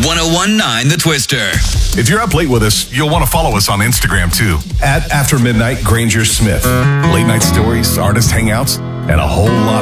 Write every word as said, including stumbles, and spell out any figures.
one oh one point nine The Twister. If you're up late with us, you'll want to follow us on Instagram too. At After Midnight Granger Smith. Late night stories, artist hangouts, and a whole lot